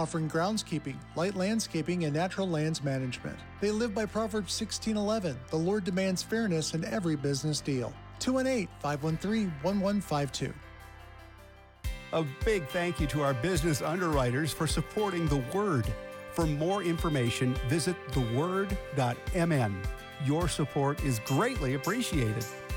offering groundskeeping, light landscaping, and natural lands management. They live by Proverbs 16:11. The Lord demands fairness in every business deal. 218-513-1152. A big thank you to our business underwriters for supporting The Word. For more information, visit theword.mn. Your support is greatly appreciated.